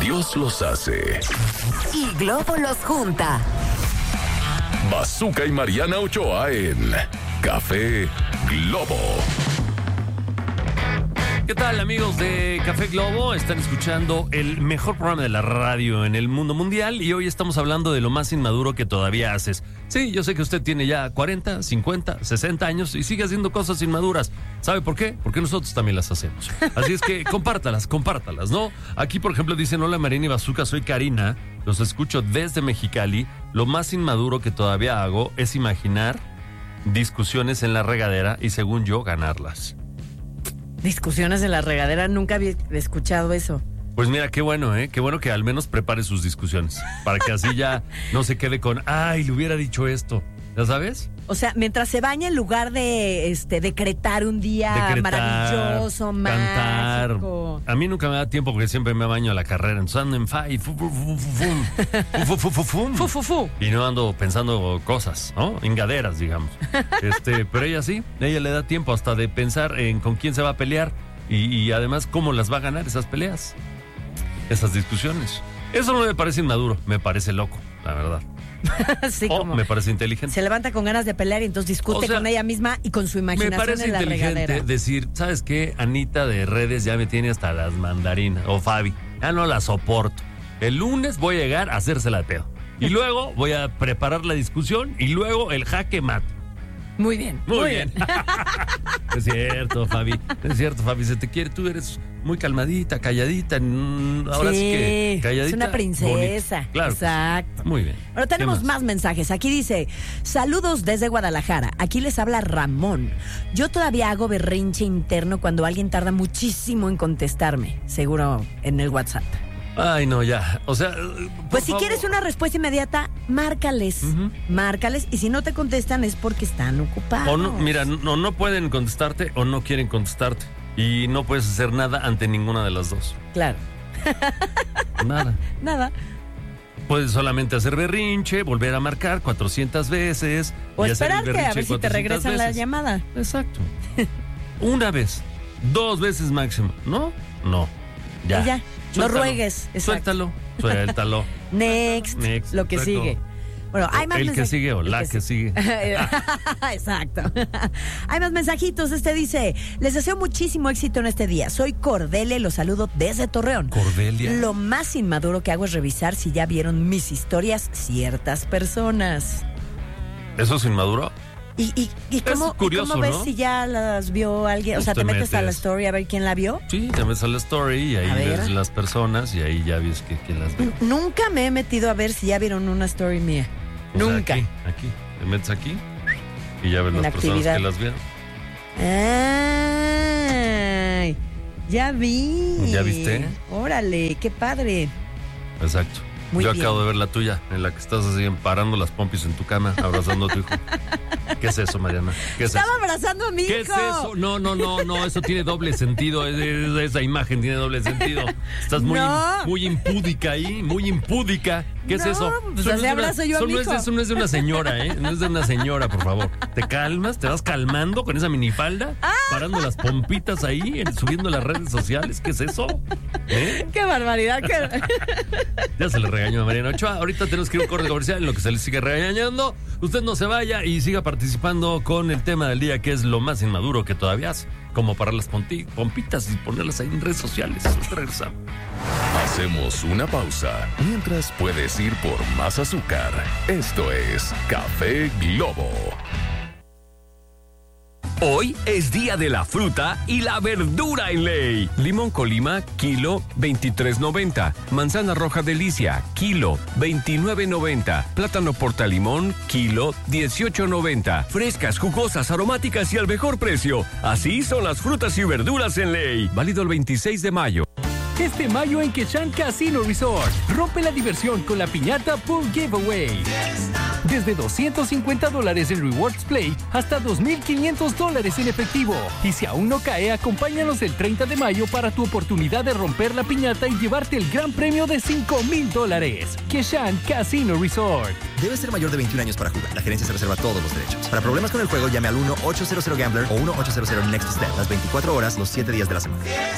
Dios los hace. Y Globo los junta. Bazooka y Mariana Ochoa en Café Globo. ¿Qué tal, amigos de Café Globo? Están escuchando el mejor programa de la radio en el mundo mundial y hoy estamos hablando de lo más inmaduro que todavía haces. Sí, yo sé que usted tiene ya 40, 50, 60 años y sigue haciendo cosas inmaduras. ¿Sabe por qué? Porque nosotros también las hacemos. Así es que compártalas, ¿no? Aquí, por ejemplo, dicen: hola, Mariana y Bazooka, soy Karina. Los escucho desde Mexicali. Lo más inmaduro que todavía hago es imaginar discusiones en la regadera y, según yo, ganarlas. Discusiones en la regadera, nunca había escuchado eso. Pues mira, qué bueno, ¿eh? Qué bueno que al menos prepare sus discusiones, para que así ya no se quede con, ay, le hubiera dicho esto, ¿ya sabes? O sea, mientras se baña, en lugar de decretar un día maravilloso, cantar. Mágico. A mí nunca me da tiempo porque siempre me baño a la carrera, entonces ando en y no ando pensando cosas, ¿no? Engaderas, digamos. Pero ella sí, ella le da tiempo hasta de pensar en con quién se va a pelear y además cómo las va a ganar esas peleas, esas discusiones. Eso no me parece inmaduro, me parece loco, la verdad. Sí, como me parece inteligente. Se levanta con ganas de pelear y entonces discute con ella misma y con su imaginación en la regadera. Me parece inteligente decir, ¿sabes qué? Anita de redes ya me tiene hasta las mandarinas. O Fabi, ya no la soporto. El lunes voy a llegar a hacérsela de pedo. Y luego voy a preparar la discusión y luego el jaque mate. Muy bien. Muy bien. Es cierto, Fabi. Es cierto, Fabi. Se te quiere. Tú eres muy calmadita, calladita. Ahora sí que calladita. Es una princesa. Bonita. Claro. Exacto. Muy bien. Ahora tenemos más mensajes. Aquí dice: saludos desde Guadalajara. Aquí les habla Ramón. Yo todavía hago berrinche interno cuando alguien tarda muchísimo en contestarme. Seguro en el WhatsApp. Ay, no, ya. O sea, pues si quieres una respuesta inmediata, márcales. Márcales. Y si no te contestan es porque están ocupados. O no, mira, no pueden contestarte o no quieren contestarte. Y no puedes hacer nada ante ninguna de las dos. Claro. Nada. Puedes solamente hacer berrinche, volver a marcar 400 veces. O esperarte a ver si te regresan la llamada. Exacto. Una vez, 2 veces máximo. ¿No? No. Ya. Y ya. No ruegues. Suéltalo. Next. Lo que sigue. Bueno, hay más mensajitos. El que sigue o la que sigue. Exacto. Hay más mensajitos. Dice: les deseo muchísimo éxito en este día. Soy Cordelia y los saludo desde Torreón. Cordelia. Lo más inmaduro que hago es revisar si ya vieron mis historias ciertas personas. ¿Eso es inmaduro? ¿Y cómo ves, ¿no? Si ya las vio alguien? Pues o sea, ¿te metes a la story a ver quién la vio? Sí, te metes a la story y ahí ves las personas y ahí ya ves quién las vio. Nunca me he metido a ver si ya vieron una story mía. Pues nunca. Aquí. Te metes aquí y ya ves las personas que las vieron. ¡Ay! Ya vi. ¿Ya viste? Órale, qué padre. Exacto. Yo acabo de ver la tuya, en la que estás así parando las pompis en tu cama, abrazando a tu hijo. ¿Qué es eso, Mariana? Estaba abrazando a mi hijo. ¿Qué es eso? No, eso tiene doble sentido. Esa imagen tiene doble sentido. Estás muy impúdica ahí, muy impúdica. ¿Qué es eso? Pues así abrazo yo a mi hijo. Eso no es de una señora, ¿eh? No es de una señora, por favor. Te calmas, te vas calmando con esa minifalda, parando las pompitas ahí, subiendo las redes sociales. ¿Qué es eso? ¡Qué barbaridad! Ya se le regañó a Mariana Ochoa. Ahorita tenemos que ir a un corte comercial en lo que se le sigue regañando. Usted no se vaya y siga participando con el tema del día, que es lo más inmaduro que todavía hace. Como parar las pompitas y ponerlas ahí en redes sociales. Regresamos. Hacemos una pausa. Mientras puedes ir por más azúcar. Esto es Café Globo. Hoy es día de la fruta y la verdura en Ley. Limón Colima, kilo 23.90. Manzana roja Delicia, kilo 29.90. Plátano portalimón, kilo 18.90. Frescas, jugosas, aromáticas y al mejor precio. Así son las frutas y verduras en Ley. Válido el 26 de mayo. Este mayo en Quechan Casino Resort, rompe la diversión con la piñata Pool Giveaway. Desde $250 en Rewards Play hasta $2,500 en efectivo. Y si aún no cae, acompáñanos el 30 de mayo para tu oportunidad de romper la piñata y llevarte el gran premio de $5,000. Quechan Casino Resort. Debe ser mayor de 21 años para jugar. La gerencia se reserva todos los derechos. Para problemas con el juego, llame al 1-800-GAMBLER o 1-800-NEXT-STEP. Las 24 horas, los 7 días de la semana.